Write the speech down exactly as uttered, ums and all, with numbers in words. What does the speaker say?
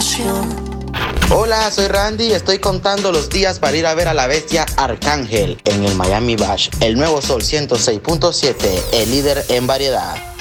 pasión. Hola, soy Randy y estoy contando los días para ir a ver a la bestia Arcángel en el Miami Bash, el Nuevo Sol ciento seis punto siete, el líder en variedad.